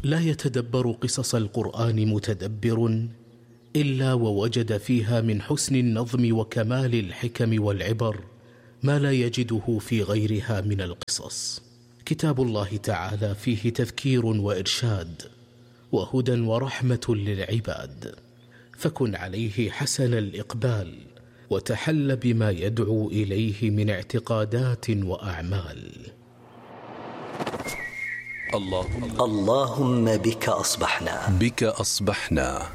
لا يتدبر قصص القرآن متدبر إلا ووجد فيها من حسن النظم وكمال الحكم والعبر ما لا يجده في غيرها من القصص. كتاب الله تعالى فيه تذكير وإرشاد وهدى ورحمة للعباد، فكن عليه حسن الإقبال وتحل بما يدعو إليه من اعتقادات وأعمال. اللهم بك أصبحنا.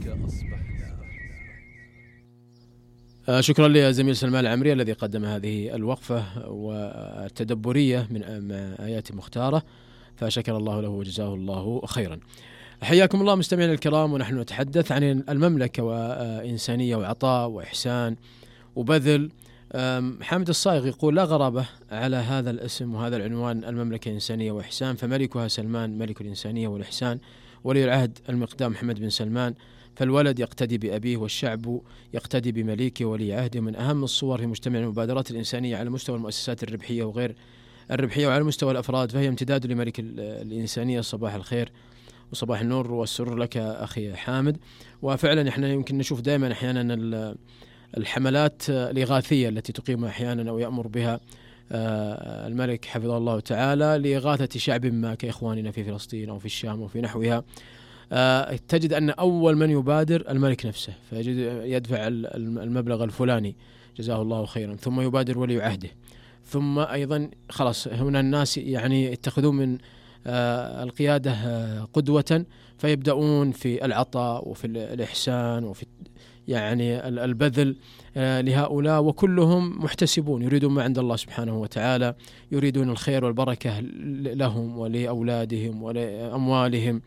شكرا لزميل سلمان العمري الذي قدم هذه الوقفة والتدبرية من آيات مختارة، فشكر الله له وجزاه الله خيرا. حياكم الله مستمعينا الكرام، ونحن نتحدث عن المملكة وإنسانية وعطاء وإحسان وبذل. حامد الصايغ يقول: لا غرابة على هذا الاسم وهذا العنوان، المملكة إنسانية وإحسان، فملكها سلمان ملك الإنسانية والإحسان، ولي العهد المقدام محمد بن سلمان، فالولد يقتدي بأبيه والشعب يقتدي بمليكه ولي عهده. من أهم الصور في مجتمع المبادرات الإنسانية على مستوى المؤسسات الربحية وغير الربحية وعلى مستوى الأفراد، فهي امتداد لملك الإنسانية. صباح الخير وصباح النور والسرور لك أخي حامد. وفعلا احنا يمكن نشوف دائما أحيانا الحملات الإغاثية التي تقيم أحيانا أو يأمر بها الملك حفظه الله تعالى لإغاثة شعب ما كإخواننا في فلسطين أو في الشام وفي نحوها. تجد أن أول من يبادر الملك نفسه، فيدفع المبلغ الفلاني جزاه الله خيرا، ثم يبادر ولي عهده، ثم أيضا خلاص هنا الناس يعني يتخذون من القيادة قدوة، فيبدأون في العطاء وفي الإحسان وفي يعني البذل لهؤلاء، وكلهم محتسبون يريدون ما عند الله سبحانه وتعالى، يريدون الخير والبركة لهم ولأولادهم ولأموالهم.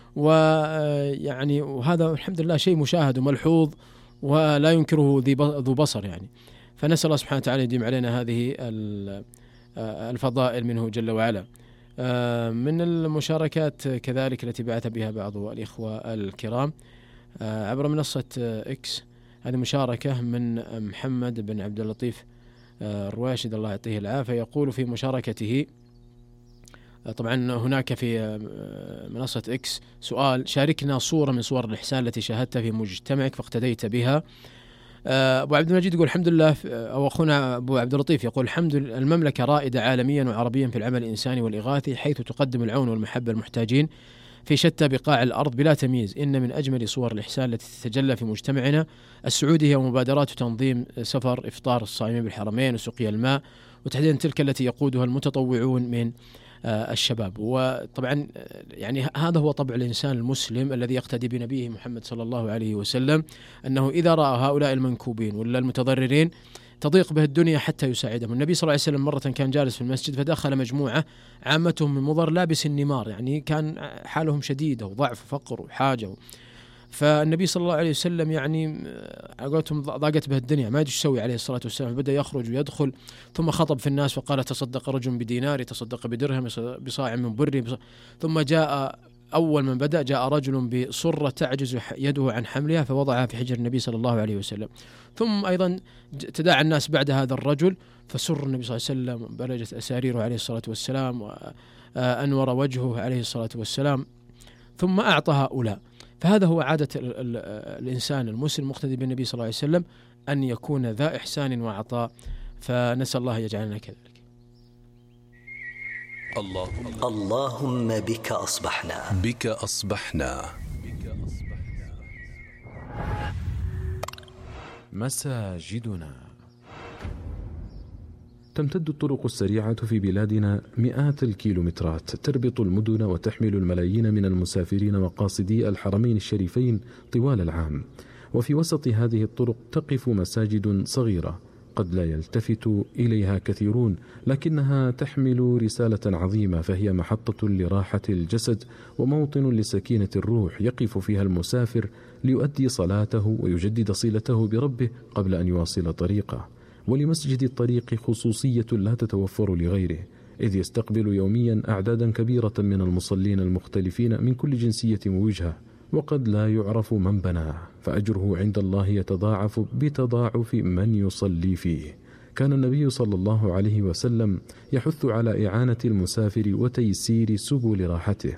ويعني وهذا الحمد لله شيء مشاهد وملحوظ ولا ينكره ذو بصر يعني. فنسأل الله سبحانه وتعالى يديم علينا هذه الفضائل منه جل وعلا. من المشاركات كذلك التي بعث بها بعض الإخوة الكرام عبر منصة إكس، هذه مشاركة من محمد بن عبد اللطيف الرواشد الله يعطيه العافية. يقول في مشاركته، طبعا هناك في منصة إكس سؤال: شاركنا صورة من صور الإحسان التي شاهدتها في مجتمعك فاقتديت بها. أبو عبد المجيد يقول: الحمد لله، أو أخونا أبو عبد اللطيف يقول: الحمد لله، المملكة رائدة عالميا وعربيا في العمل الإنساني والإغاثي، حيث تقدم العون والمحبة المحتاجين في شتى بقاع الأرض بلا تمييز. إن من أجمل صور الإحسان التي تتجلى في مجتمعنا السعودي هي مبادرات تنظيم سفر إفطار الصائمين بالحرمين وسقيا الماء، وتحديدا تلك التي يقودها المتطوعون من الشباب. وطبعا يعني هذا هو طبع الإنسان المسلم الذي يقتدي بنبيه محمد صلى الله عليه وسلم، أنه إذا رأى هؤلاء المنكوبين ولا المتضررين تضيق به الدنيا حتى يساعدهم. النبي صلى الله عليه وسلم مرة كان جالس في المسجد فدخل مجموعة عامتهم من مضر لابس النمار، يعني كان حالهم شديدة وضعف وفقر وحاجة، فالنبي صلى الله عليه وسلم يعني قالتهم ضاقت به الدنيا ما يدري ايش يسوي عليه الصلاة والسلام، بدأ يخرج ويدخل، ثم خطب في الناس فقال: تصدق رجل بدينار، تصدق بدرهم، بصاع من بر. ثم جاء أول من بدأ جاء رجل بصرة تعجز يده عن حملها فوضعها في حجر النبي صلى الله عليه وسلم. ثم أيضا تداعى الناس بعد هذا الرجل فسر النبي صلى الله عليه وسلم، بلجت أساريره عليه الصلاة والسلام وأنور وجهه عليه الصلاة والسلام، ثم أعطى هؤلاء. فهذا هو عادة الإنسان المسلم مقتدي بالنبي صلى الله عليه وسلم، أن يكون ذا إحسان وعطاء، فنسأل الله يجعلنا كذلك. اللهم بك أصبحنا. مساجدنا. تمتد الطرق السريعة في بلادنا مئات الكيلومترات، تربط المدن وتحمل الملايين من المسافرين وقاصدي الحرمين الشريفين طوال العام. وفي وسط هذه الطرق تقف مساجد صغيرة قد لا يلتفت إليها كثيرون، لكنها تحمل رسالة عظيمة، فهي محطة لراحة الجسد وموطن لسكينة الروح، يقف فيها المسافر ليؤدي صلاته ويجدد صلته بربه قبل أن يواصل طريقه. ولمسجد الطريق خصوصية لا تتوفر لغيره، إذ يستقبل يوميا أعدادا كبيرة من المصلين المختلفين من كل جنسية ووجهة، وقد لا يعرف من بناه، فأجره عند الله يتضاعف بتضاعف من يصلي فيه. كان النبي صلى الله عليه وسلم يحث على إعانة المسافر وتيسير سبل راحته،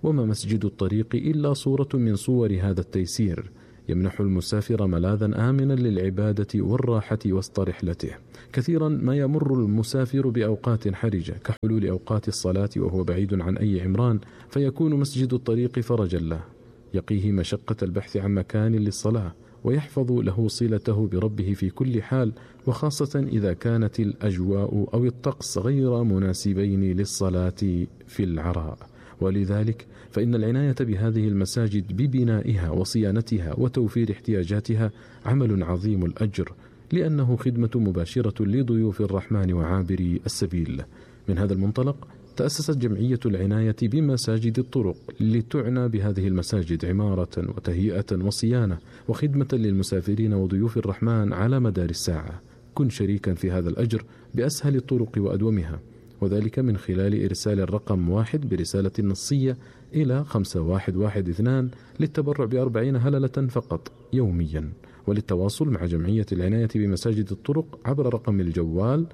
وما مسجد الطريق إلا صورة من صور هذا التيسير، يمنح المسافر ملاذا آمنا للعبادة والراحة وسط رحلته. كثيرا ما يمر المسافر بأوقات حرجة كحلول أوقات الصلاة وهو بعيد عن أي عمران، فيكون مسجد الطريق فرجا له، يقيه مشقة البحث عن مكان للصلاة، ويحفظ له صلته بربه في كل حال، وخاصة إذا كانت الأجواء أو الطقس غير مناسبين للصلاة في العراء. ولذلك فإن العناية بهذه المساجد ببنائها وصيانتها وتوفير احتياجاتها عمل عظيم الأجر، لأنه خدمة مباشرة لضيوف الرحمن وعابري السبيل. من هذا المنطلق تأسست جمعية العناية بمساجد الطرق لتعنى بهذه المساجد عمارة وتهيئة وصيانة وخدمة للمسافرين وضيوف الرحمن على مدار الساعة. كن شريكا في هذا الأجر بأسهل الطرق وأدومها، وذلك من خلال إرسال الرقم 1 برسالة نصية إلى 5112 للتبرع ب40 هللة فقط يوميا. وللتواصل مع جمعية العناية بمساجد الطرق عبر رقم الجوال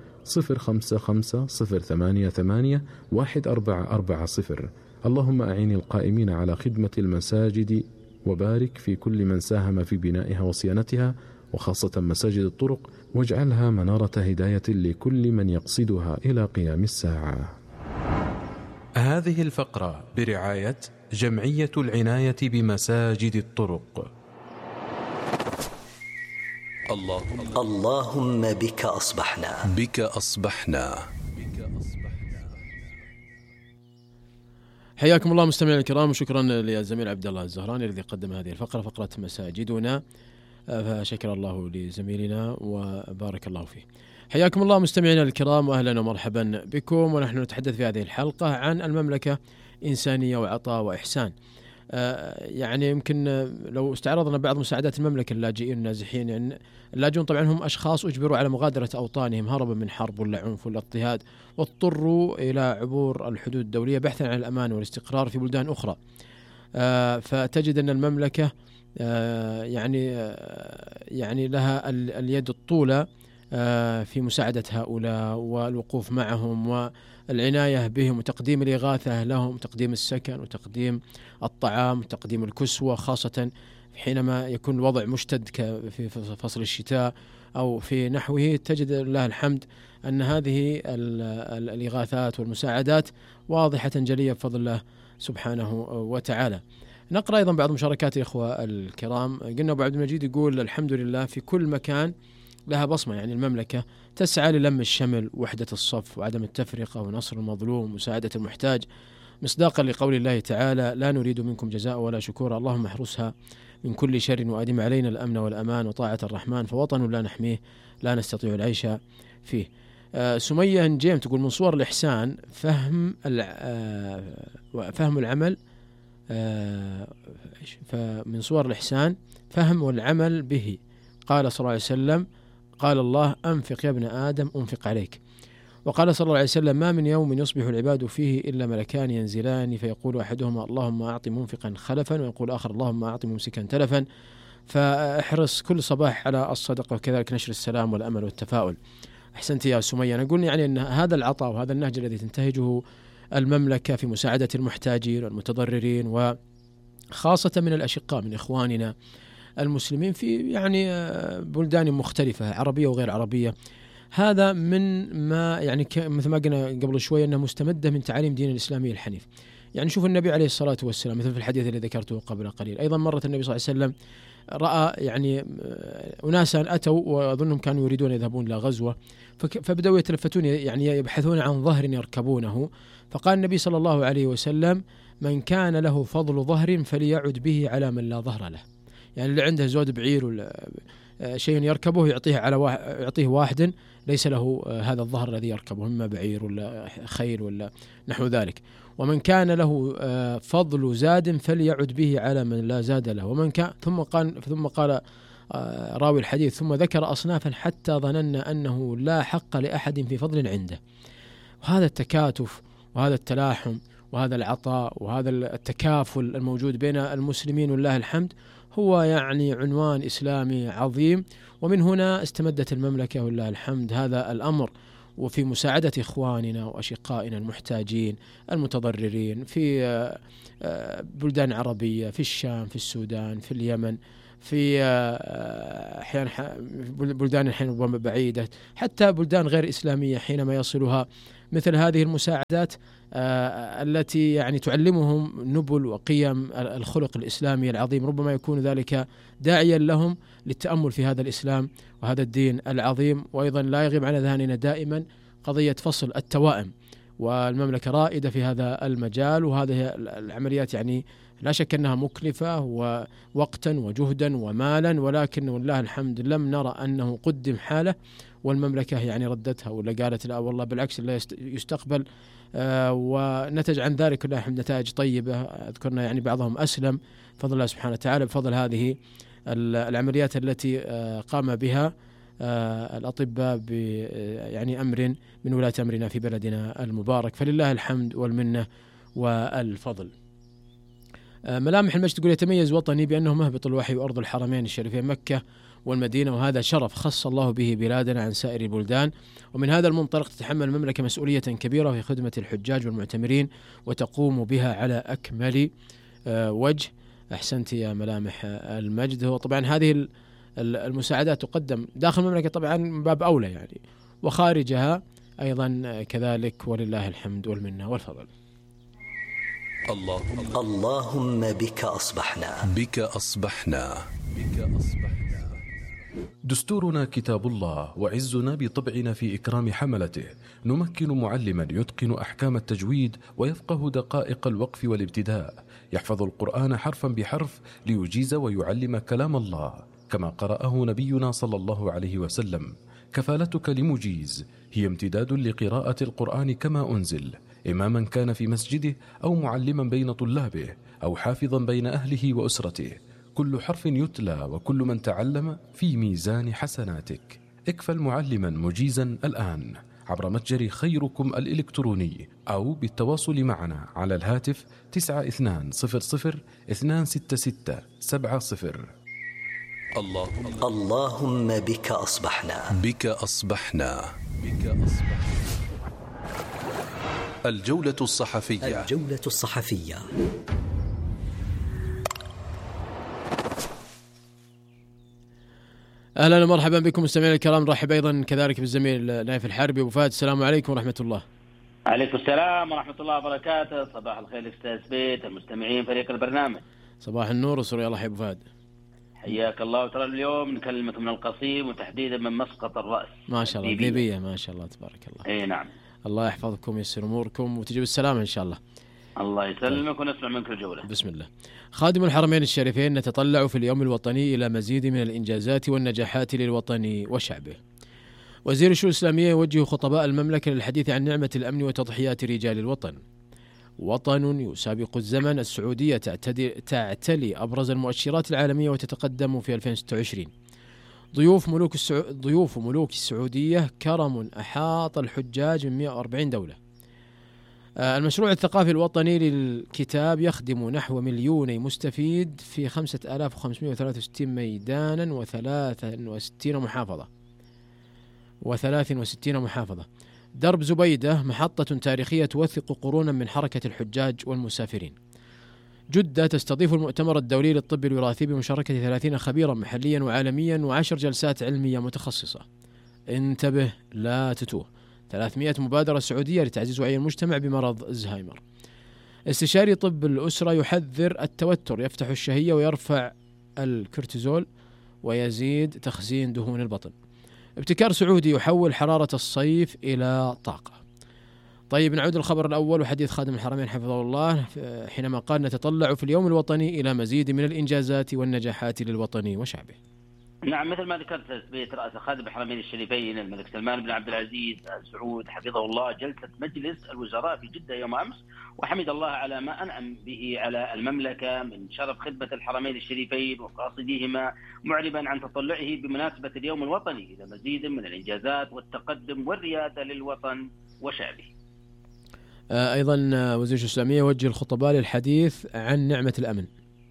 0550881440. اللهم أعين القائمين على خدمة المساجد وبارك في كل من ساهم في بنائها وصيانتها، وخاصة مساجد الطرق، واجعلها منارة هداية لكل من يقصدها إلى قيام الساعة. هذه الفقرة برعاية جمعية العناية بمساجد الطرق. اللهم بك أصبحنا. بك أصبحنا. حياكم الله مستمعينا الكرام، وشكرا للزميل عبد الله الزهراني الذي قدم هذه الفقرة، فقرة مساجدنا، فشكر الله لزميلنا وبارك الله فيه. حياكم الله مستمعينا الكرام، واهلا ومرحبا بكم، ونحن نتحدث في هذه الحلقة عن المملكة إنسانية وعطاء وإحسان. يعني يمكن لو استعرضنا بعض مساعدات المملكة اللاجئين النازحين، يعني اللاجئون طبعا هم أشخاص أجبروا على مغادرة أوطانهم هربا من حرب ولا عنف ولا اضطهاد، واضطروا إلى عبور الحدود الدولية بحثا عن الأمان والاستقرار في بلدان أخرى. فتجد أن المملكة يعني لها اليد الطولة في مساعدة هؤلاء والوقوف معهم والعناية بهم وتقديم الإغاثة لهم، تقديم السكن وتقديم الطعام وتقديم الكسوة، خاصة حينما يكون الوضع مشتد في فصل الشتاء أو في نحوه. تجد لله الحمد أن هذه الإغاثات والمساعدات واضحة جلية بفضل الله سبحانه وتعالى. نقرأ أيضا بعض مشاركات الإخوة الكرام. قلنا أبو عبد المجيد يقول: الحمد لله في كل مكان لها بصمة، يعني المملكة تسعى للم الشمل ووحدة الصف وعدم التفرقة ونصر المظلوم ومساعدة المحتاج، مصداقا لقول الله تعالى: لا نريد منكم جزاء ولا شكورا، اللهم احرسها من كل شر وأدم علينا الأمن والأمان وطاعة الرحمن، فوطن لا نحميه لا نستطيع العيش فيه. سمية نجيم تقول: من صور الإحسان فهم العمل، فمن صور الإحسان فهم والعمل به. قال صلى الله عليه وسلم: قال الله: أنفق يا ابن آدم أنفق عليك. وقال صلى الله عليه وسلم: ما من يوم يصبح العباد فيه إلا ملكان ينزلان، فيقول أحدهما: اللهم أعط منفقا خلفا، ويقول آخر: اللهم أعط ممسكا تلفا. فاحرص كل صباح على الصدقة، وكذلك نشر السلام والأمل والتفاؤل. أحسنت يا سمية. نقول يعني أن هذا العطاء وهذا النهج الذي تنتهجه المملكة في مساعدة المحتاجين والمتضررين، وخاصة من الأشقاء من إخواننا المسلمين في يعني بلدان مختلفة عربية وغير عربية، هذا من ما يعني مثل ما قلنا قبل شوية أنها مستمدة من تعاليم دين الإسلامي الحنيف. يعني شوف النبي عليه الصلاة والسلام مثل في الحديث الذي ذكرته قبل قليل، أيضا مرة النبي صلى الله عليه وسلم رأى يعني أناسا أتوا وأظنهم كانوا يريدون يذهبون إلى غزوة، فبدأوا يتلفتون يعني يبحثون عن ظهر يركبونه، فقال النبي صلى الله عليه وسلم: من كان له فضل ظهر فليعد به على من لا ظهر له. يعني اللي عنده زود بعير ولا شيء يركبه يعطيه واحد ليس له هذا الظهر الذي يركبه، إما بعير ولا خيل ولا نحو ذلك. ومن كان له فضل زاد فليعد به على من لا زاد له. ومن كان ثم قال راوي الحديث: ثم ذكر أصنافا حتى ظننا أنه لا حق لأحد في فضل عنده. وهذا التكاتف وهذا التلاحم وهذا العطاء وهذا التكافل الموجود بين المسلمين ولله الحمد هو يعني عنوان إسلامي عظيم، ومن هنا استمدت المملكة ولله الحمد هذا الأمر. وفي مساعدة إخواننا وأشقائنا المحتاجين المتضررين في بلدان عربية، في الشام، في السودان، في اليمن، في أحيانا بلدان أحيانا ربما بعيدة، حتى بلدان غير إسلامية، حينما يصلها مثل هذه المساعدات التي يعني تعلمهم نبل وقيم الخلق الإسلامي العظيم، ربما يكون ذلك داعيا لهم للتأمل في هذا الإسلام وهذا الدين العظيم. وأيضا لا يغيب عن أذهاننا دائما قضية فصل التوائم، والمملكة رائدة في هذا المجال، وهذه العمليات يعني لا شك أنها مكلفة ووقتا وجهدا ومالا، ولكن والله الحمد لم نرى أنه قدم حالة والمملكة يعني ردتها ولا قالت لا والله بالعكس لا يستقبل، ونتج عن ذلك كلها نتائج طيبة. أذكرنا يعني بعضهم أسلم بفضل الله سبحانه وتعالى بفضل هذه العمليات التي قام بها الأطباء يعني أمر من ولاة أمرنا في بلدنا المبارك، فلله الحمد والمنة والفضل. ملامح المجد تقول يتميز وطني بأنه مهبط الوحي وأرض الحرمين الشريفين مكة والمدينة، وهذا شرف خص الله به بلادنا عن سائر البلدان، ومن هذا المنطلق تتحمل المملكة مسؤولية كبيرة في خدمة الحجاج والمعتمرين وتقوم بها على أكمل وجه. أحسنت يا ملامح المجد. هو طبعا هذه المساعدات تقدم داخل المملكة طبعا من باب أولى يعني، وخارجها أيضا كذلك، ولله الحمد والمنة والفضل. اللهم بك أصبحنا. بك أصبحنا. دستورنا كتاب الله، وعزنا بطبعنا في إكرام حملته. نمكن معلما يتقن أحكام التجويد ويفقه دقائق الوقف والابتداء، يحفظ القرآن حرفا بحرف ليجيز ويعلم كلام الله كما قرأه نبينا صلى الله عليه وسلم. كفالتك لمجيز هي امتداد لقراءة القرآن كما أنزل، إماما كان في مسجده أو معلما بين طلابه أو حافظا بين أهله وأسرته. كل حرف يتلى وكل من تعلم في ميزان حسناتك. اكفل معلما مجيزا الآن عبر متجر خيركم الإلكتروني أو بالتواصل معنا على الهاتف 9200-266-70. اللهم بك أصبحنا. بك أصبحنا. الجولة الصحفية. الجولة الصحفية. أهلا ومرحبا بكم مستمعينا الكرام. نرحب أيضا كذلك بالزميل نايف الحربي أبو فهد. السلام عليكم ورحمة الله. عليكم السلام ورحمة الله وبركاته. صباح الخير أستاذ بيت، المستمعين، فريق البرنامج. صباح النور وسرور الله يا أبو فهد. حياك الله. وترى اليوم نكلمك من القصيم وتحديدا من مسقط الرأس. ما شاء الله ليبية ما شاء الله تبارك الله. اي نعم. الله يحفظكم ويسر أموركم وتجيب السلامة إن شاء الله. الله يسلمك ونسمع منك الجولة. بسم الله. خادم الحرمين الشريفين نتطلع في اليوم الوطني إلى مزيد من الإنجازات والنجاحات للوطن وشعبه. وزير الشؤون الإسلامية يوجه خطباء المملكة للحديث عن نعمة الأمن وتضحيات رجال الوطن. وطن يسابق الزمن، السعودية تعتلي أبرز المؤشرات العالمية وتتقدم في 2026. ضيوف ملوك السعودية كرم أحاط الحجاج من 140 دولة. المشروع الثقافي الوطني للكتاب يخدم نحو 2,000,000 مستفيد في 5563 ميدانا و63 محافظة. درب زبيدة محطة تاريخية توثق قرونا من حركة الحجاج والمسافرين. جدة تستضيف المؤتمر الدولي للطب الوراثي بمشاركة 30 خبيرا محليا وعالميا و10 جلسات علمية متخصصة. انتبه لا تتوه. 300 مبادرة سعودية لتعزيز وعي المجتمع بمرض الزهايمر. استشاري طب الأسرة يحذر التوتر، يفتح الشهية ويرفع الكورتيزول ويزيد تخزين دهون البطن. ابتكار سعودي يحول حرارة الصيف إلى طاقة. طيب نعود للخبر الأول وحديث خادم الحرمين حفظه الله حينما قال نتطلع في اليوم الوطني إلى مزيد من الإنجازات والنجاحات للوطن وشعبه. نعم، مثل ما ذكرت بيت رأس خادم الحرمين الشريفين الملك سلمان بن عبد العزيز آل سعود حفظه الله جلسة مجلس الوزراء في جدة يوم أمس، وحمد الله على ما أنعم به على المملكة من شرف خدمة الحرمين الشريفين وقاصديهما، معربا عن تطلعه بمناسبة اليوم الوطني إلى مزيد من الإنجازات والتقدم والريادة للوطن وشعبه. أيضا وزير الإسلامية يوجه الخطباء للحديث عن نعمة الأمن.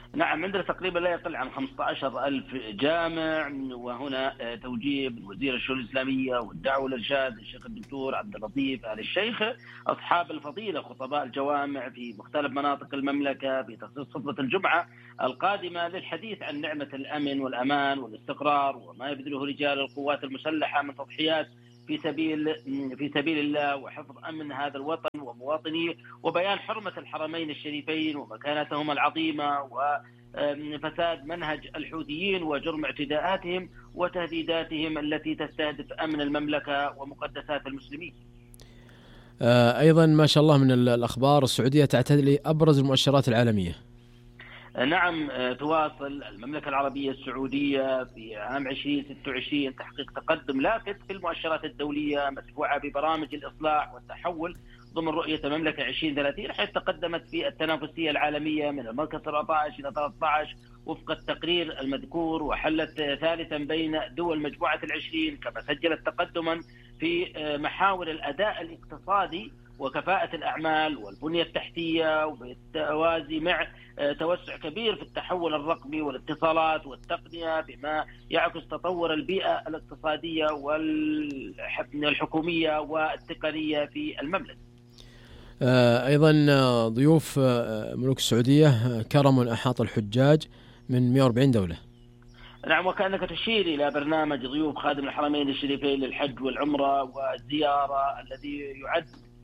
نعم، عندنا تقريبا لا يقل عن 15,000 جامع، وهنا توجيه من وزير الشؤون الإسلامية والدعوة والإرشاد الشيخ الدكتور عبد اللطيف آل الشيخ، أصحاب الفضيلة خطباء الجوامع في مختلف مناطق المملكة بتخصيص خطبة الجمعة القادمة للحديث عن نعمة الأمن والأمان والاستقرار وما يبذله رجال القوات المسلحة من تضحيات في سبيل الله وحفظ أمن هذا الوطن ومواطنيه، وبيان حرمة الحرمين الشريفين ومكانتهما العظيمة، وفساد منهج الحوثيين وجرم اعتداءاتهم وتهديداتهم التي تستهدف أمن المملكة ومقدسات المسلمين. أيضا ما شاء الله من الأخبار، السعودية تعتلي أبرز المؤشرات العالمية. نعم، تواصل المملكة العربية السعودية في عام 2026 تحقيق تقدم لافت في المؤشرات الدولية مدفوعة ببرامج الإصلاح والتحول ضمن رؤية المملكة 2030، حيث تقدمت في التنافسية العالمية من المركز 17 إلى 13 وفق التقرير المذكور، وحلت ثالثا بين دول مجموعة 20، كما سجلت تقدما في محاور الأداء الاقتصادي وكفاءة الأعمال والبنية التحتية، وبالتوازي مع توسع كبير في التحول الرقمي والاتصالات والتقنية، بما يعكس تطور البيئة الاقتصادية والحكومية والتقنية في المملكة. أيضا ضيوف ملوك السعودية كرم أحاط الحجاج من 140 دولة. نعم، وكأنك تشير إلى برنامج ضيوف خادم الحرمين الشريفين للحج والعمرة والزيارة الذي يعد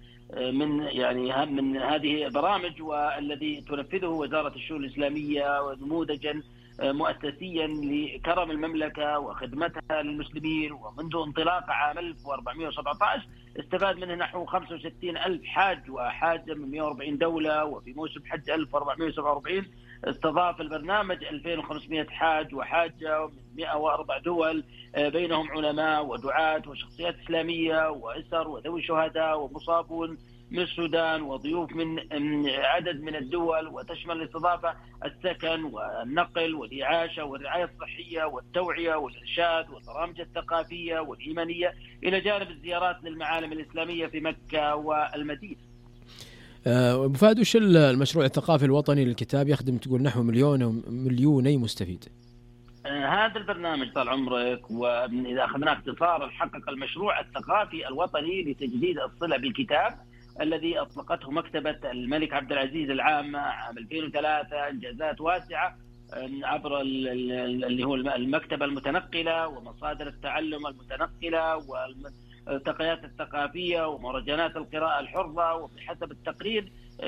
من هذه البرامج، والذي تنفذه وزارة الشؤون الإسلامية ونموذجا مؤسسيا لكرم المملكة وخدمتها للمسلمين. ومنذ انطلاق عام 1417 استفاد منه نحو 65,000 حاج وحاجة من 140 دولة، وفي موسم حج 1447 استضاف البرنامج 2500 حاج وحاجة من 104 دول، بينهم علماء ودعاة وشخصيات إسلامية وأسر وذوي شهداء ومصابون من السودان وضيوف من عدد من الدول، وتشمل الاستضافة السكن والنقل والإعاشة والرعاية الصحية والتوعية والإرشاد والبرامج الثقافية والإيمانية، إلى جانب الزيارات للمعالم الإسلامية في مكة والمدينة. أبو فهد، وش المشروع الثقافي الوطني للكتاب يخدم تقول نحو مليوني مستفيد؟ هذا البرنامج طال عمرك، وإذا أخذنا اختصار، حقق المشروع الثقافي الوطني لتجديد الصلة بالكتاب الذي أطلقته مكتبة الملك عبد العزيز العامة عام 2003 إنجازات واسعة عبر اللي هو المكتبة المتنقلة ومصادر التعلم المتنقلة والتقيات الثقافية ومهرجانات القراءة الحرة. وبحسب التقرير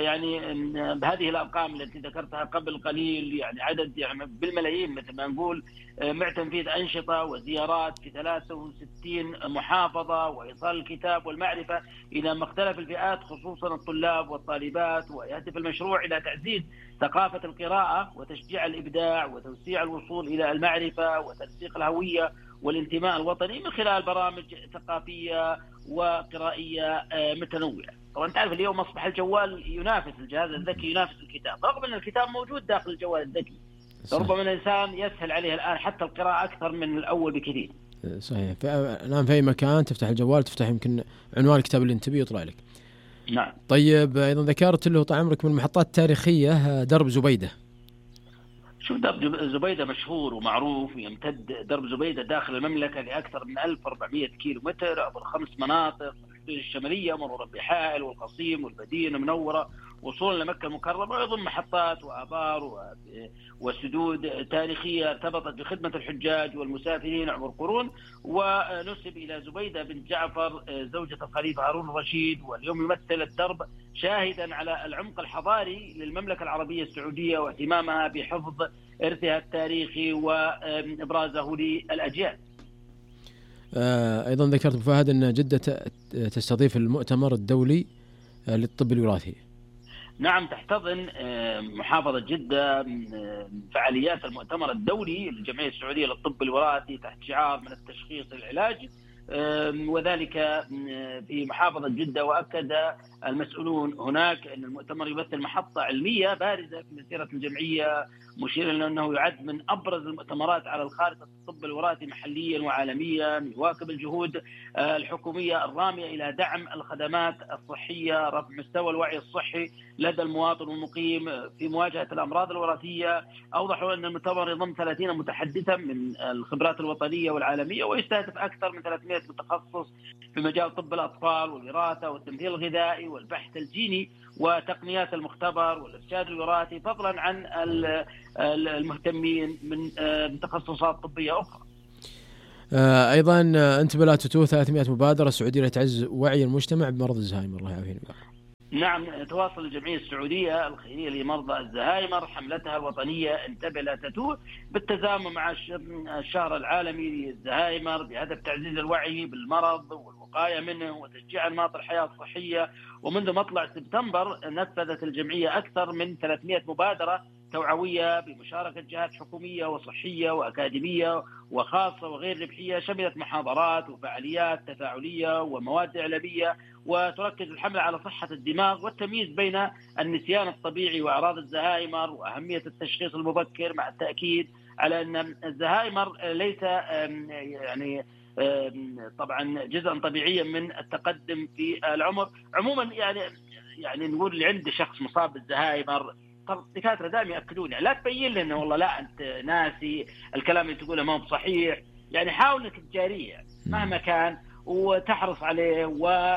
بهذه الأرقام التي ذكرتها قبل قليل، عدد بالملايين مثل ما نقول، مع تنفيذ أنشطة وزيارات في 63 محافظة، وإيصال الكتاب والمعرفة إلى مختلف الفئات خصوصا الطلاب والطالبات. ويهدف المشروع إلى تعزيز ثقافة القراءة وتشجيع الإبداع وتوسيع الوصول إلى المعرفة وترسيخ الهوية والانتماء الوطني من خلال برامج ثقافية وقرائية متنوعة. طبعا تعرف اليوم أصبح الجوال ينافس الجهاز الذكي، ينافس الكتاب، رغم أن الكتاب موجود داخل الجوال الذكي. ربما الإنسان يسهل عليه الآن حتى القراءة أكثر من الأول بكثير. صحيح، الآن في أي مكان تفتح الجوال تفتح يمكن عنوان الكتاب اللي انت بيه يطلع لك. نعم. طيب، أيضا ذكرت له طال عمرك من المحطات التاريخية درب زبيدة. شوف، درب زبيدة مشهور ومعروف، يمتد درب زبيدة داخل المملكة لأكثر من 1400 كيلومتر عبر 5 مناطق: الحدود الشمالية مرورا بحائل والقصيم والمدينة المنورة، وصولا لمكة المكرمة، ويضم محطات وآبار وسدود تاريخية ارتبطت بخدمة الحجاج والمسافرين عبر قرون. ونسب إلى زبيدة بنت جعفر زوجة الخليفة هارون الرشيد، واليوم يمثل الدرب شاهدا على العمق الحضاري للمملكة العربية السعودية واهتمامها بحفظ إرثها التاريخي وإبرازه للأجيال. أيضا ذكرت أبو فهد أن جدة تستضيف المؤتمر الدولي للطب الوراثي. نعم، تحتضن محافظة جدة فعاليات المؤتمر الدولي للجمعية السعودية للطب الوراثي تحت شعار من التشخيص للعلاج، وذلك في محافظة جدة. وأكد المسؤولون هناك أن المؤتمر يمثل محطة علمية بارزة في مسيرة الجمعية مشيرا إلى أنه يعد من أبرز المؤتمرات على الخارطة الطب الوراثي محليا وعالميا، يواكب الجهود الحكومية الرامية إلى دعم الخدمات الصحية، رفع مستوى الوعي الصحي لدى المواطن والمقيم في مواجهة الأمراض الوراثية. أوضحوا أن المؤتمر يضم 30 متحدثا من الخبرات الوطنية والعالمية، ويستهدف أكثر من 300 متخصص في مجال طب الأطفال والوراثة والتمثيل الغذائي والبحث الجيني وتقنيات المختبر والإرشاد الوراثي، فضلا عن المهتمين من تخصصات طبية أخرى. أيضا انتبه لا تتوه 300 مبادرة سعودية لتعزيز وعي المجتمع بمرض الزهايمر. الله يعافينا. نعم، تواصل الجمعية السعودية الخيرية لمرضى الزهايمر حملتها الوطنية انتبه لا تتوه بالتزامن مع الشهر العالمي للزهايمر بهدف تعزيز الوعي بالمرض والوقاية منه وتشجيع أنماط الحياة الصحية. ومنذ مطلع سبتمبر نفذت الجمعية أكثر من 300 مبادرة توعوية بمشاركة جهات حكومية وصحية وأكاديمية وخاصة وغير ربحية، شملت محاضرات وفعاليات تفاعلية ومواد إعلامية، وتركز الحملة على صحة الدماغ والتمييز بين النسيان الطبيعي وأعراض الزهايمر وأهمية التشخيص المبكر، مع التأكيد على أن الزهايمر ليس يعني طبعا جزءا طبيعيا من التقدم في العمر. عموما يعني نقول اللي عنده شخص مصاب بالزهايمر الدكاترة دائما يأكدون لا تبين له انه والله لا انت ناسي الكلام اللي تقوله ما هو صحيح، يعني حاول انك تجاريه مهما كان وتحرص عليه،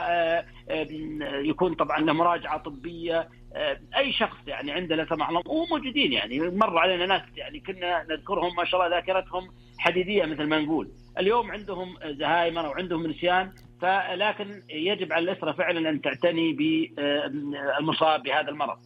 ويكون طبعا له مراجعة طبية. اي شخص يعني عنده لا سمح الله وموجودين يعني مر علينا ناس يعني كنا نذكرهم ما شاء الله ذاكرتهم حديدية مثل ما نقول، اليوم عندهم زهايمر او عندهم نسيان، لكن يجب على الأسرة فعلا ان تعتني بالمصاب بهذا المرض.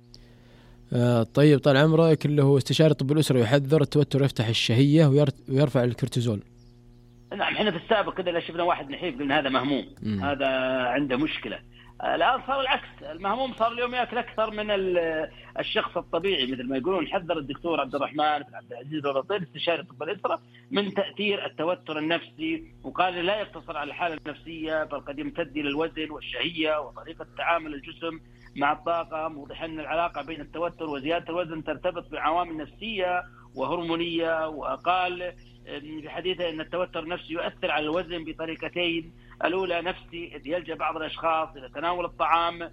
طيب طال عمرك، اللي هو استشاري الطب الأسري يحذر التوتر يفتح الشهية ويرفع الكورتيزول. نعم، احنا في السابق كذا لو شفنا واحد نحيف قلنا هذا مهموم، هذا عنده مشكلة. الآن صار العكس، المهموم صار اليوم يأكل أكثر من الشخص الطبيعي مثل ما يقولون. حذر الدكتور عبد الرحمن بن عبد العزيز الرطيب استشاري طب الأسرة من تأثير التوتر النفسي، وقال لا يقتصر على الحالة النفسية بل قد يمتد إلى الوزن والشهية وطريقة تعامل الجسم مع الطاقة، موضحا أن العلاقة بين التوتر وزيادة الوزن ترتبط بعوامل نفسية وهرمونية. وقال في حديثه أن التوتر النفسي يؤثر على الوزن بطريقتين، الأولى نفسي إذ يلجأ بعض الأشخاص إلى تناول الطعام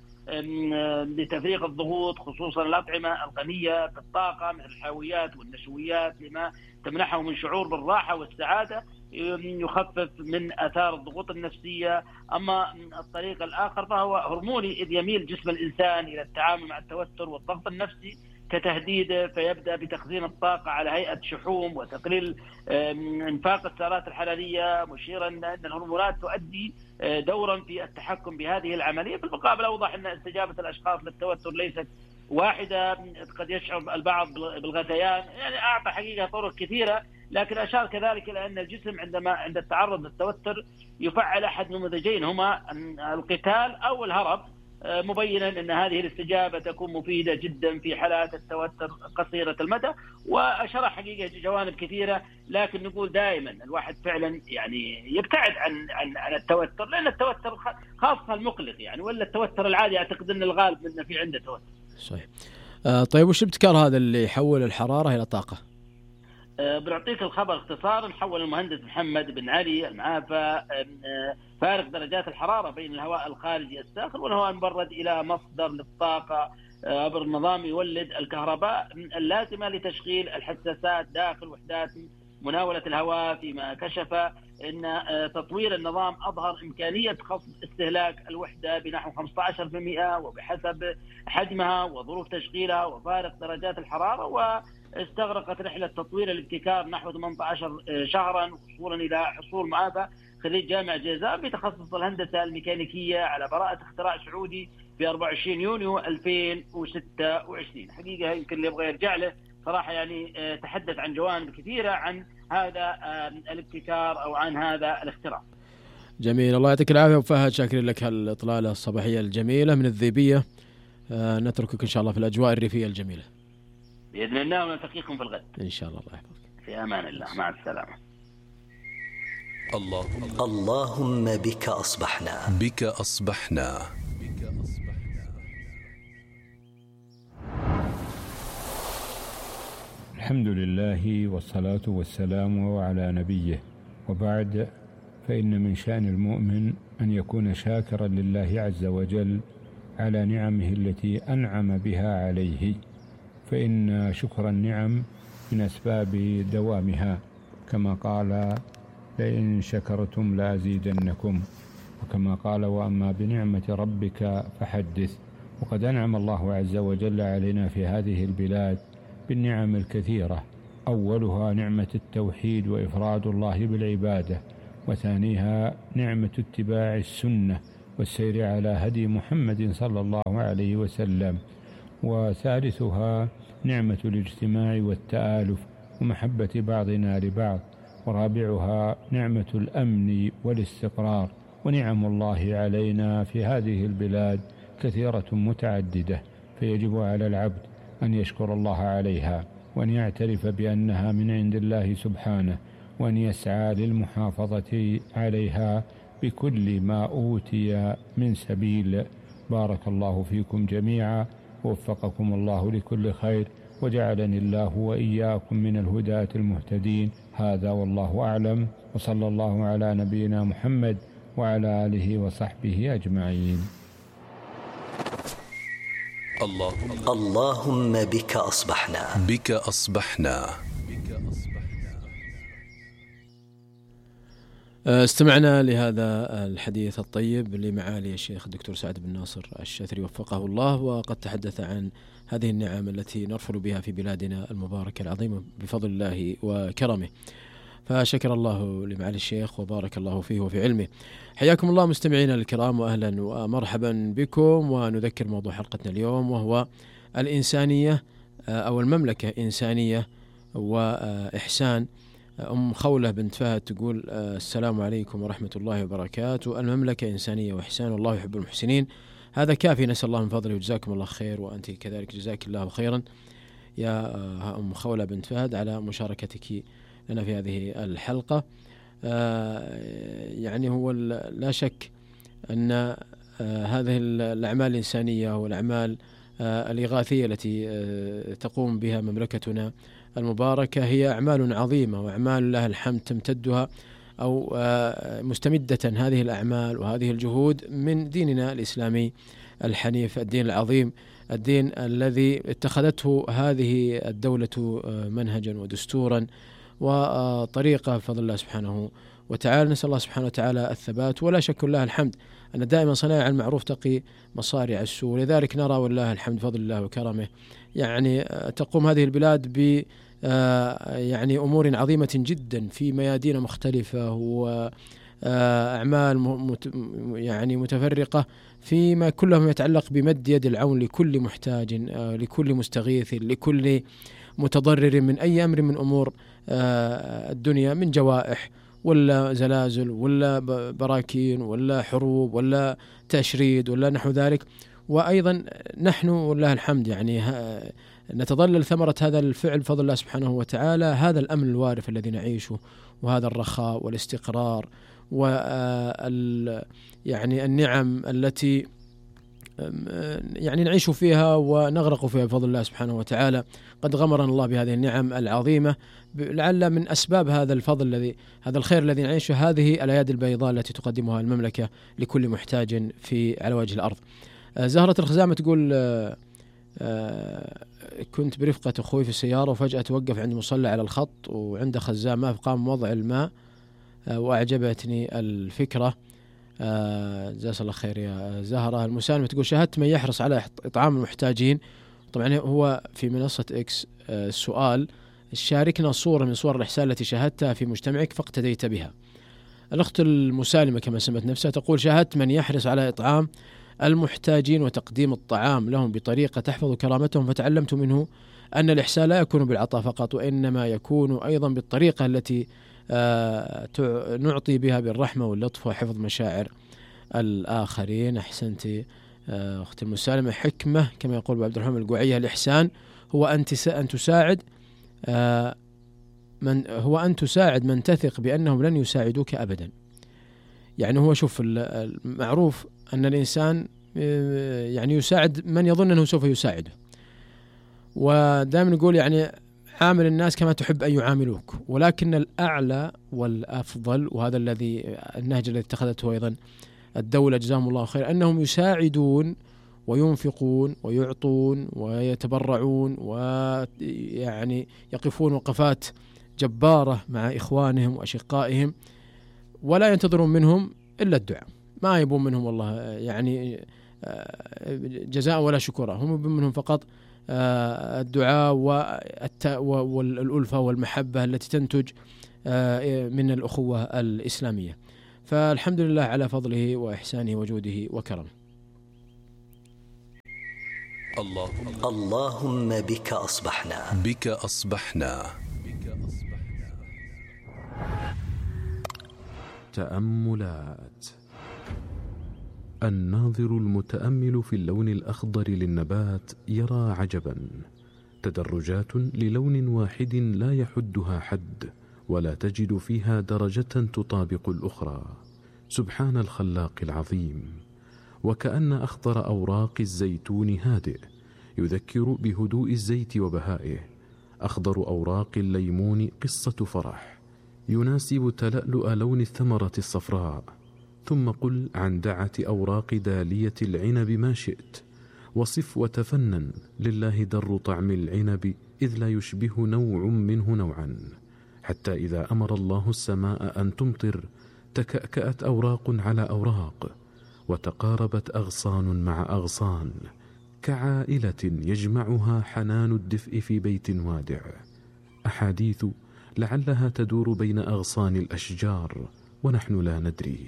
لتفريغ الضغوط خصوصا الأطعمة الغنية بالطاقة مثل الحلويات والنشويات لما تمنحه من شعور بالراحة والسعادة يخفف من آثار الضغوط النفسية. أما الطريق الآخر فهو هرموني إذ يميل جسم الإنسان إلى التعامل مع التوتر والضغط النفسي كتهديد، فيبدأ بتخزين الطاقة على هيئة شحوم وتقليل انفاق السعرات الحرارية، مشيرا أن الهرمونات تؤدي دورا في التحكم بهذه العملية. بالمقابل أوضح أن استجابة الأشخاص للتوتر ليست واحدة، قد يشعر البعض بالغثيان، يعني أعطى حقيقة طرق كثيرة، لكن أشار كذلك إلى أن الجسم عند التعرض للتوتر يفعل أحد نموذجين هما القتال أو الهرب، مبينا أن هذه الاستجابة تكون مفيدة جدا في حالات التوتر قصيرة المدى. وشرح حقيقة جوانب كثيرة، لكن نقول دائما الواحد فعلا يعني يبتعد عن التوتر، لأن التوتر خاصة المقلق يعني، ولا التوتر العادي أعتقد أن الغالب منه في عنده توتر. صحيح. طيب وش ابتكار هذا اللي يحول الحرارة إلى طاقة؟ بنعطيك الخبر اختصارا. حول المهندس محمد بن علي المعافى فارق درجات الحرارة بين الهواء الخارجي الساخن والهواء المبرد إلى مصدر للطاقة عبر النظام يولد الكهرباء اللازمة لتشغيل الحساسات داخل وحدات مناولة الهواء، فيما كشف أن تطوير النظام أظهر إمكانية خفض استهلاك الوحدة بنحو 15% وبحسب حجمها وظروف تشغيلها وفارق درجات الحرارة. واستغرقت رحلة تطوير الابتكار نحو 18 شهرا وصولا إلى حصول معافى خريج جامعة جيزان بتخصص الهندسة الميكانيكية على براءة اختراع سعودي في 24 يونيو 2026. حقيقة يمكن اللي يبغى يرجع له صراحة يعني تحدث عن جوانب كثيرة عن هذا الابتكار أو عن هذا الاختراع. جميل، الله يعطيك العافية وفهد، شاكرين لك هالإطلالة الصباحية الجميلة من الذيبية. نتركك إن شاء الله في الأجواء الريفية الجميلة بإذن الله، ونلتقيكم في الغد إن شاء الله. الله يحفظك، في أمان الله، مع السلامة. اللهم بك أصبحنا. بك أصبحنا. الحمد لله والصلاة والسلام على نبيه، وبعد، فإن من شأن المؤمن أن يكون شاكرا لله عز وجل على نعمه التي أنعم بها عليه، فإن شكر النعم من أسباب دوامها، كما قال لئن شكرتم لأزيدنكم، وكما قال وأما بنعمة ربك فحدث. وقد أنعم الله عز وجل علينا في هذه البلاد بالنعم الكثيرة، أولها نعمة التوحيد وإفراد الله بالعبادة، وثانيها نعمة اتباع السنة والسير على هدي محمد صلى الله عليه وسلم، وثالثها نعمة الاجتماع والتآلف ومحبة بعضنا لبعض، ورابعها نعمة الأمن والاستقرار. ونعم الله علينا في هذه البلاد كثيرة متعددة، فيجب على العبد أن يشكر الله عليها، وأن يعترف بأنها من عند الله سبحانه، وأن يسعى للمحافظة عليها بكل ما أوتي من سبيل. بارك الله فيكم جميعا، ووفقكم الله لكل خير، وجعلني الله وإياكم من الهداة المهتدين. هذا والله أعلم، وصلى الله على نبينا محمد وعلى آله وصحبه أجمعين. اللهم بك أصبحنا. بك أصبحنا. استمعنا لهذا الحديث الطيب لمعالي الشيخ الدكتور سعد بن ناصر الشاثري وفقه الله، وقد تحدث عن هذه النعم التي نرفل بها في بلادنا المباركة العظيمة بفضل الله وكرمه، فشكر الله لمعالي الشيخ وبارك الله فيه وفي علمه. حياكم الله مستمعينا الكرام، وأهلا ومرحبا بكم. ونذكر موضوع حلقتنا اليوم وهو الإنسانية أو المملكة إنسانية وإحسان. أم خولة بنت فهد تقول السلام عليكم ورحمة الله وبركاته، المملكة إنسانية وإحسان والله يحب المحسنين. هذا كافي، نسأل الله من فضله وجزاكم الله خير، وأنت كذلك جزاك الله خيرا يا أم خولة بنت فهد على مشاركتك لنا في هذه الحلقة. يعني هو لا شك أن هذه الأعمال الإنسانية والأعمال الإغاثية التي تقوم بها مملكتنا المباركة هي أعمال عظيمة وأعمال لها الحمد تمتدها أو مستمدة هذه الأعمال وهذه الجهود من ديننا الإسلامي الحنيف، الدين العظيم، الدين الذي اتخذته هذه الدولة منهجا ودستورا وطريقة بفضل الله سبحانه وتعالى. نسأل الله سبحانه وتعالى الثبات، ولا شك لله الحمد أن دائما صنائع المعروف تقي مصارع السوء، لذلك نرى والله الحمد بفضل الله وكرمه يعني تقوم هذه البلاد ب يعني أمور عظيمة جدا في ميادين مختلفة وأعمال يعني متفرقة فيما كلهم يتعلق بمد يد العون لكل محتاج، لكل مستغيث، لكل متضرر من أي أمر من أمور الدنيا، من جوائح ولا زلازل ولا براكين ولا حروب ولا تشريد ولا نحو ذلك. وأيضا نحن والله الحمد يعني نتظلل ثمرة هذا الفعل بفضل الله سبحانه وتعالى، هذا الأمن الوارف الذي نعيشه، وهذا الرخاء والاستقرار يعني النعم التي يعني نعيش فيها ونغرق فيها بفضل الله سبحانه وتعالى. قد غمرنا الله بهذه النعم العظيمة، لعل من أسباب هذا الفضل هذا الخير الذي نعيشه هذه الأيادي البيضاء التي تقدمها المملكة لكل محتاج على وجه الأرض. زهرة الخزامة تقول كنت برفقة أخوي في السيارة وفجأة توقف عند مصلى على الخط وعنده خزان ماء، فقام وضع الماء وأعجبتني الفكرة. جزاك الله خير يا زهرة. المسالمة تقول شاهدت من يحرص على إطعام المحتاجين. طبعا هو في منصة إكس السؤال شاركنا صورة من صور الإحسان التي شاهدتها في مجتمعك فاقتديت بها. الأخت المسالمة كما سمت نفسها تقول شاهدت من يحرص على إطعام المحتاجين وتقديم الطعام لهم بطريقة تحفظ كرامتهم، فتعلمت منه أن الإحسان لا يكون بالعطاء فقط، وإنما يكون أيضا بالطريقة التي نعطي بها بالرحمة واللطف وحفظ مشاعر الآخرين. أحسنتي أخت المسالمة. حكمة كما يقول عبد الرحمن القوعية الإحسان هو أن تساعد من تثق بأنهم لن يساعدوك أبدا. يعني هو شوف المعروف أن الإنسان يعني يساعد من يظن أنه سوف يساعده، ودائما نقول يعني عامل الناس كما تحب أن يعاملوك، ولكن الأعلى والأفضل، وهذا الذي النهج الذي اتخذته أيضا الدولة جزاهم الله خير، أنهم يساعدون وينفقون ويعطون ويتبرعون، ويعني يقفون وقفات جبارة مع إخوانهم وأشقائهم، ولا ينتظرون منهم إلا الدعاء، ما يبون منهم والله يعني جزاء ولا شكورا، هم يبون منهم فقط الدعاء والألفة والمحبة التي تنتج من الأخوة الإسلامية. فالحمد لله على فضله وإحسانه وجوده وكرمه. اللهم بك أصبحنا. بك أصبحنا. تأملات. الناظر المتأمل في اللون الأخضر للنبات يرى عجبا، تدرجات للون واحد لا يحدها حد، ولا تجد فيها درجة تطابق الأخرى. سبحان الخلاق العظيم. وكأن أخضر أوراق الزيتون هادئ، يذكر بهدوء الزيت وبهائه. أخضر أوراق الليمون قصة فرح، يناسب تلألؤ لون الثمرة الصفراء. ثم قل عن دعة أوراق دالية العنب ما شئت، وصف وتفنن، لله در طعم العنب إذ لا يشبه نوع منه نوعا. حتى إذا أمر الله السماء أن تمطر تكأكأت أوراق على أوراق، وتقاربت أغصان مع أغصان، كعائلة يجمعها حنان الدفء في بيت وادع. أحاديث لعلها تدور بين أغصان الأشجار ونحن لا ندري،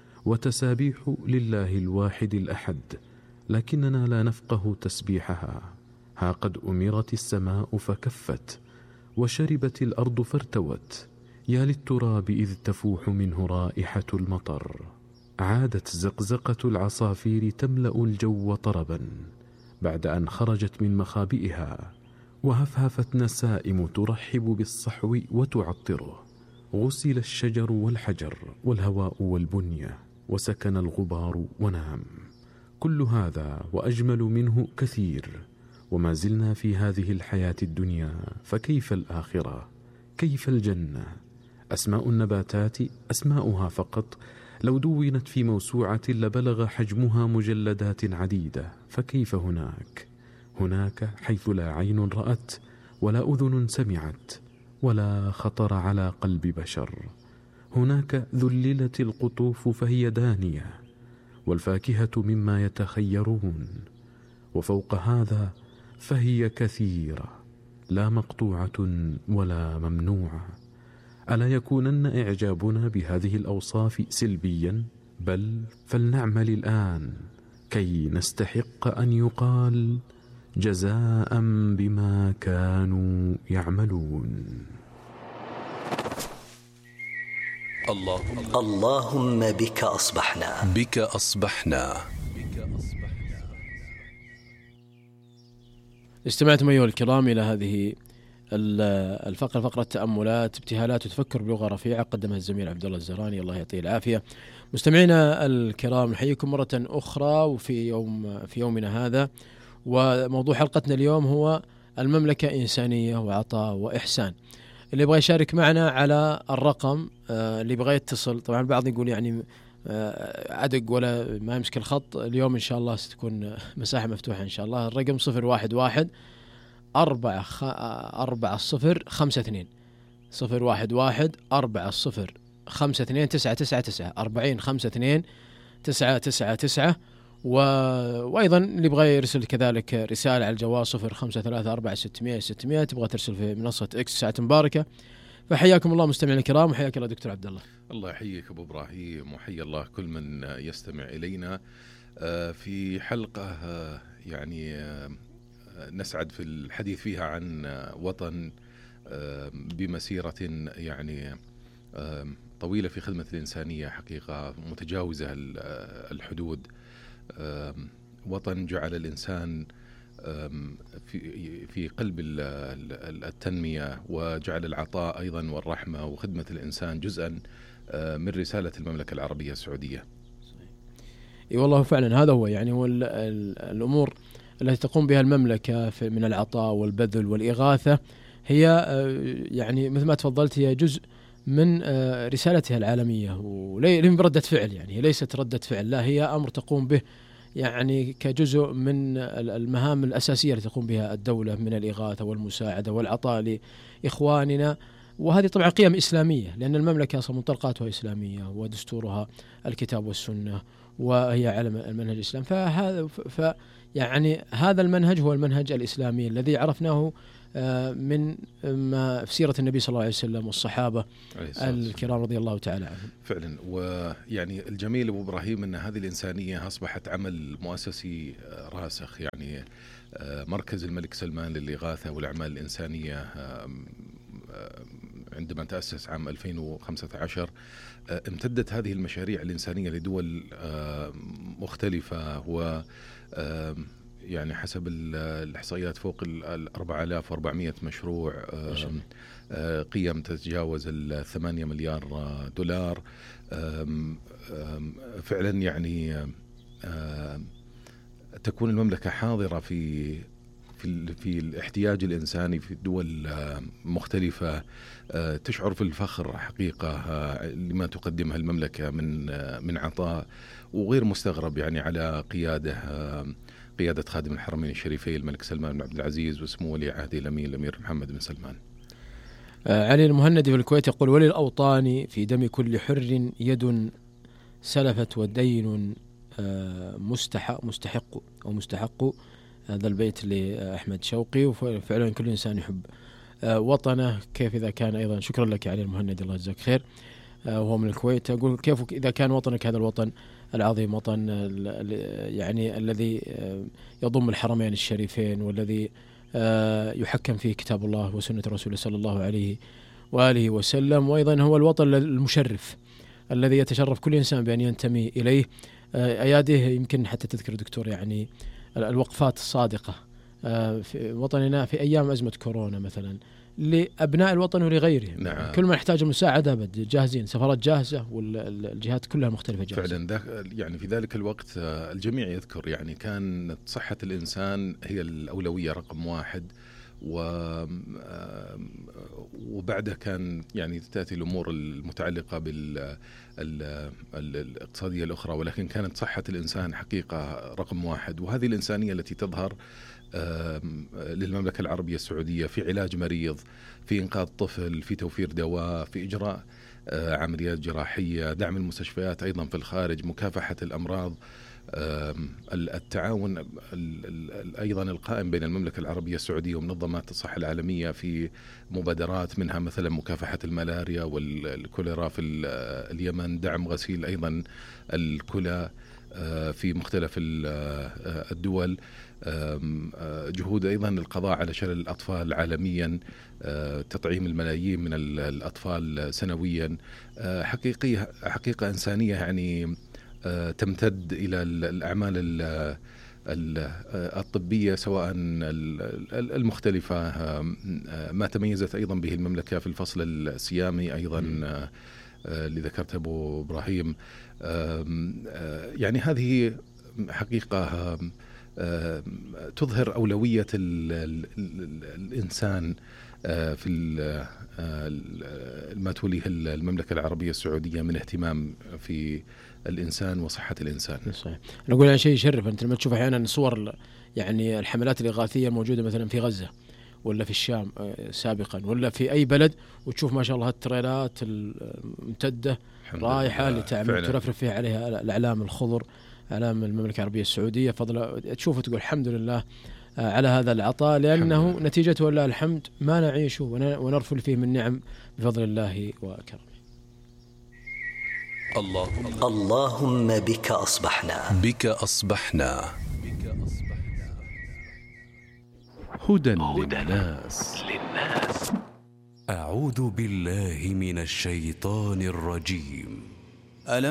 وتسابيح لله الواحد الأحد لكننا لا نفقه تسبيحها. ها قد أمرت السماء فكفت، وشربت الأرض فارتوت، يا للتراب إذ تفوح منه رائحة المطر. عادت زقزقة العصافير تملأ الجو طربا بعد أن خرجت من مخابئها، وهفهفت نسائم ترحب بالصحو وتعطره. غسل الشجر والحجر والهواء والبنية، وسكن الغبار ونام. كل هذا وأجمل منه كثير، وما زلنا في هذه الحياة الدنيا، فكيف الآخرة؟ كيف الجنة؟ أسماء النباتات أسماؤها فقط لو دونت في موسوعة لبلغ حجمها مجلدات عديدة، فكيف هناك؟ هناك حيث لا عين رأت ولا أذن سمعت ولا خطر على قلب بشر. هناك ذللت القطوف فهي دانية، والفاكهة مما يتخيرون، وفوق هذا فهي كثيرة، لا مقطوعة ولا ممنوعة. ألا يكونن إعجابنا بهذه الأوصاف سلبيا؟ بل فلنعمل الآن كي نستحق أن يقال جزاء بما كانوا يعملون. اللهم بك أصبحنا. بك أصبحنا. استمعتم أيها الكرام إلى هذه الفقرة، فقرة تأملات ابتهالات وتفكر بلغة رفيعة، قدمها الزميل عبد الله الزراني الله يعطيه العافية. مستمعينا الكرام، نحييكم مرة أخرى وفي يومنا هذا، وموضوع حلقتنا اليوم هو المملكة إنسانية وعطاء وإحسان. اللي يبغى يشارك معنا على الرقم اللي يبغى يتصل، طبعا البعض يقول يعني عدق ولا ما يمسك الخط، اليوم إن شاء الله ستكون مساحة مفتوحة إن شاء الله. الرقم 011 4052 011 4052 999 40 52 999. وأيضا اللي يبغى يرسل كذلك رسالة على الجوال 0534 تبغى ترسل في منصة إكس ساعة مباركة. فحياكم الله مستمعينا الكرام، وحياك الله دكتور عبد الله. الله يحييك أبو إبراهيم، وحيا الله كل من يستمع إلينا في حلقة يعني نسعد في الحديث فيها عن وطن بمسيرة يعني طويلة في خدمة الإنسانية، حقيقة متجاوزة الحدود. وطن جعل الإنسان في قلب التنمية، وجعل العطاء أيضا والرحمة وخدمة الإنسان جزءا من رسالة المملكة العربية السعودية. اي والله فعلا هذا هو يعني هو الأمور التي تقوم بها المملكة من العطاء والبذل والإغاثة هي يعني مثل ما تفضلت هي جزء من رسالتها العالمية، وليس ردة فعل، يعني هي ليست ردة فعل، لا هي أمر تقوم به يعني كجزء من المهام الأساسية التي تقوم بها الدولة من الإغاثة والمساعدة والعطاء لإخواننا. وهذه طبعا قيم إسلامية، لأن المملكة أصلا منطلقاتها إسلامية ودستورها الكتاب والسنة، وهي على المنهج الإسلام. يعني هذا المنهج هو المنهج الإسلامي الذي عرفناه من ما في سيرة النبي صلى الله عليه وسلم والصحابة الكرام رضي الله تعالى عنهم. فعلا. ويعني الجميل أبو إبراهيم أن هذه الإنسانية أصبحت عمل مؤسسي راسخ. يعني مركز الملك سلمان للإغاثة والأعمال الإنسانية عندما تأسس عام 2015 امتدت هذه المشاريع الإنسانية لدول مختلفة، و يعني حسب الإحصائيات فوق 4400 مشروع، قيم تتجاوز 8 مليار دولار. فعلا يعني تكون المملكة حاضرة في الاحتياج الإنساني في دول مختلفة. تشعر في الفخر حقيقة لما تقدمها المملكة من عطاء، وغير مستغرب يعني على قيادة خادم الحرمين الشريفين الملك سلمان بن عبد العزيز وسمو ولي عهده الأمير محمد بن سلمان. علي المهندي في الكويت يقول: ولي الأوطان في دم كل حر يد سلفت ودين مستحق. هذا البيت لأحمد شوقي. وفعلا كل إنسان يحب وطنه، كيف إذا كان أيضا. شكرا لك علي المهندي، الله يجزاك خير. وهو من الكويت. أقول كيف إذا كان وطنك هذا الوطن العظيم، وطن يعني الذي يضم الحرمين الشريفين، والذي يحكم فيه كتاب الله وسنة رسوله صلى الله عليه وآله وسلم، وأيضا هو الوطن المشرف الذي يتشرف كل إنسان بأن ينتمي إليه. أياده يمكن حتى تذكر دكتور يعني الوقفات الصادقة في وطننا في أيام أزمة كورونا مثلا لأبناء الوطن ولغيرهم. نعم. كل ما يحتاج المساعدة جاهزين، سفرات جاهزة والجهات كلها مختلفة جاهزة. فعلا يعني في ذلك الوقت الجميع يذكر يعني كانت صحة الإنسان هي الأولوية رقم واحد، وبعدها كان يعني تأتي الأمور المتعلقة بالاقتصادية الأخرى، ولكن كانت صحة الإنسان حقيقة رقم واحد. وهذه الإنسانية التي تظهر للمملكة العربية السعودية في علاج مريض، في إنقاذ طفل، في توفير دواء، في إجراء عمليات جراحية، دعم المستشفيات أيضا في الخارج، مكافحة الأمراض، التعاون أيضا القائم بين المملكة العربية السعودية ومنظمات الصحة العالمية في مبادرات، منها مثلا مكافحة الملاريا والكوليرا في اليمن، دعم غسيل أيضا الكلى في مختلف الدول، جهود أيضا القضاء على شلل الأطفال عالميا، تطعيم الملايين من الأطفال سنويا. حقيقة إنسانية يعني تمتد إلى الأعمال الطبية سواء المختلفة، ما تميزت أيضا به المملكة في الفصل الصيامي أيضا اللي ذكرت أبو إبراهيم. يعني هذه حقيقة تظهر أولوية الإنسان في ما توليه المملكة العربية السعودية من اهتمام في الإنسان وصحة الإنسان. صحيح. نقول عن شيء يشرف، أنت لما تشوف أحيانا صور يعني الحملات الإغاثية الموجودة مثلا في غزة ولا في الشام سابقا ولا في أي بلد، وتشوف ما شاء الله التريلات الممتدة رايحة لتعمل ترفرف فيها عليها الأعلام الخضر، أعلام المملكة العربية السعودية، فضل تشوف تقول الحمد لله على هذا العطاء، لأنه نتيجته والله الحمد ما نعيشه ونرفل فيه من نعم بفضل الله وكرمه. اللهم بك أصبحنا هدى للناس. أعوذ بالله من الشيطان الرجيم.